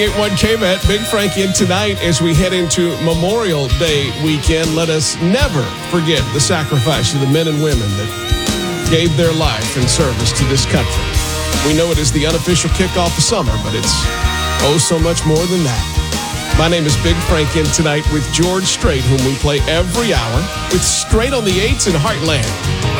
81 KMET, Big Frank in tonight as we head into Memorial Day weekend. Let us never forget the sacrifice of the men and women that gave their life in service to this country. We know it is the unofficial kickoff of summer, but it's so much more than that. My name is Big Frank in tonight with George Strait, whom we play every hour with Strait on the 8s in Heartland.